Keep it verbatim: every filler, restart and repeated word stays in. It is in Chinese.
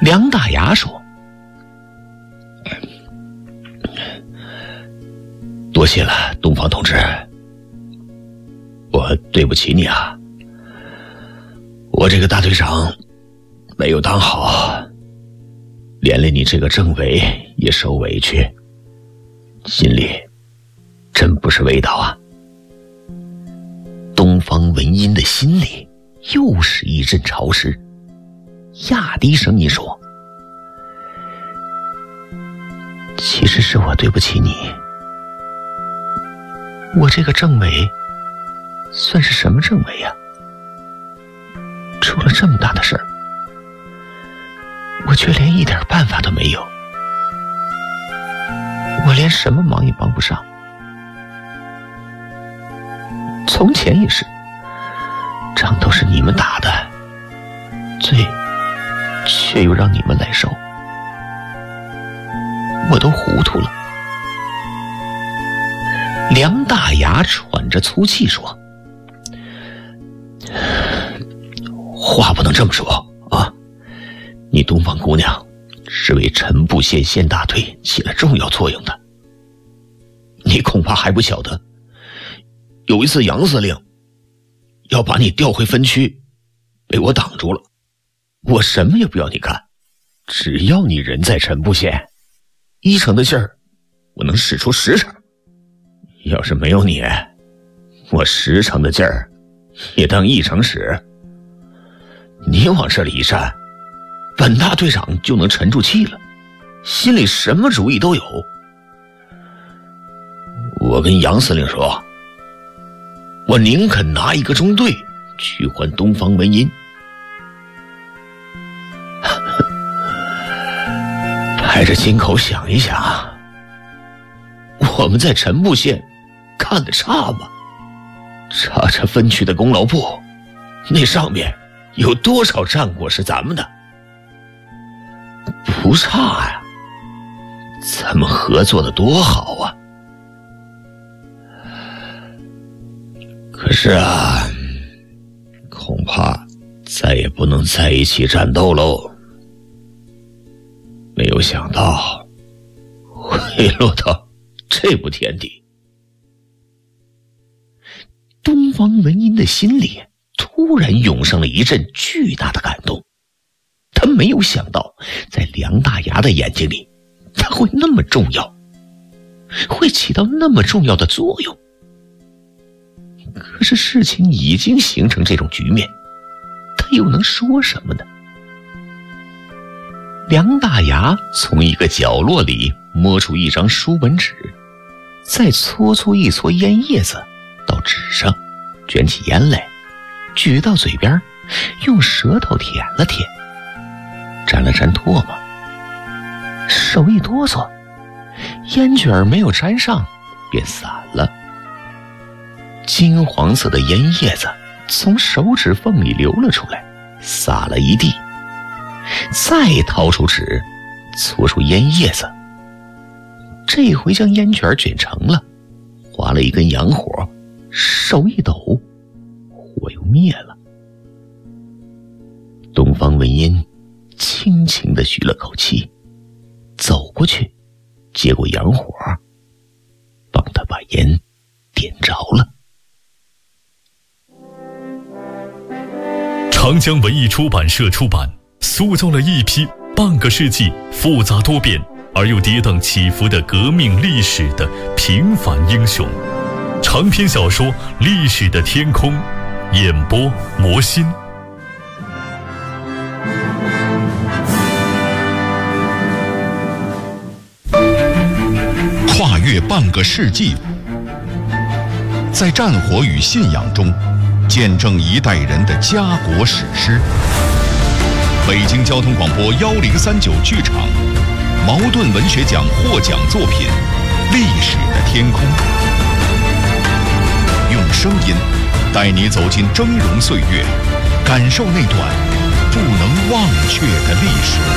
梁大牙说：多谢了，东方同志，我对不起你啊，我这个大队长没有当好，连累你这个政委也受委屈，心里真不是味道啊。东方文音的心里又是一阵潮湿，压低声音说：其实是我对不起你，我这个政委算是什么政委呀？出了这么大的事儿，我却连一点办法都没有，我连什么忙也帮不上。从前也是，仗都是你们打的，罪却又让你们来受，我都糊涂了。梁大牙喘着粗气说：话不能这么说啊，你东方姑娘是为陈布县县大队起了重要作用的，你恐怕还不晓得，有一次杨司令要把你调回分区，被我挡住了，我什么也不要你干，只要你人在陈布县，一成的劲儿我能使出十成，要是没有你，我十成的劲儿也当一成使。你往这里一站，本大队长就能沉住气了，心里什么主意都有。我跟杨司令说，我宁肯拿一个中队去换东方文音。拍着金口想一想，我们在陈布县干得差吗？查查分区的功劳簿，那上面有多少战果是咱们的？不差呀，咱们合作的多好啊！可是啊，恐怕再也不能在一起战斗喽。没有想到会落到这步田地。东方文音的心里突然涌上了一阵巨大的感动，他没有想到在梁大牙的眼睛里，他会那么重要，会起到那么重要的作用。可是事情已经形成这种局面，他又能说什么呢？梁大牙从一个角落里摸出一张书本纸，再搓出一撮烟叶子到纸上，卷起烟来，举到嘴边，用舌头舔了舔，沾了沾唾沫，手一哆嗦，烟卷没有沾上便散了。金黄色的烟叶子从手指缝里流了出来，洒了一地，再掏出纸，搓出烟叶子，这回将烟卷卷成了，划了一根洋火，手一抖，火又灭了。东方文音轻轻地吁了口气，走过去接过洋火，帮他把烟点着了。 长江文艺出版社出版，塑造了一批半个世纪复杂多变而又跌宕起伏的革命历史的平凡英雄。长篇小说《历史的天空》，演播魔心。 跨越半个世纪，在战火与信仰中见证一代人的家国史诗。北京交通广播幺零三九剧场，茅盾文学奖获奖作品《历史的天空》，用声音带你走进峥嵘岁月，感受那段不能忘却的历史。